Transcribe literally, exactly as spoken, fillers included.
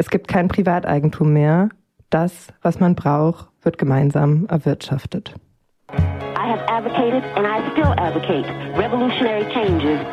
Es gibt kein Privateigentum mehr. Das, was man braucht, wird gemeinsam erwirtschaftet. I have advocated and I still advocate revolutionary changes